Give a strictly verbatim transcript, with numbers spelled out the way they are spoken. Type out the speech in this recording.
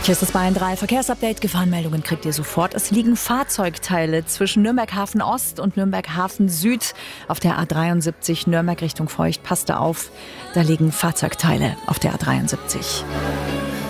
Hier ist das Bayern drei Verkehrsupdate. Gefahrenmeldungen kriegt ihr sofort. Es liegen Fahrzeugteile zwischen Nürnberg Hafen Ost und Nürnberg Hafen Süd auf der A dreiundsiebzig Nürnberg Richtung Feucht. Passt da auf, da liegen Fahrzeugteile auf der A dreiundsiebzig.